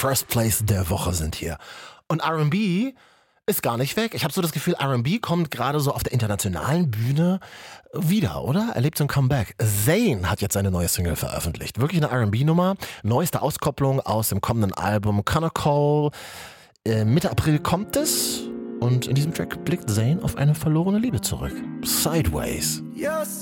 First Place der Woche sind hier. Und R&B ist gar nicht weg. Ich habe so das Gefühl, R&B kommt gerade so auf der internationalen Bühne wieder, oder? Erlebt so ein Comeback. Zayn hat jetzt seine neue Single veröffentlicht. Wirklich eine R&B-Nummer. Neueste Auskopplung aus dem kommenden Album Connor Cole. Mitte April kommt es. Und in diesem Track blickt Zayn auf eine verlorene Liebe zurück. Sideways.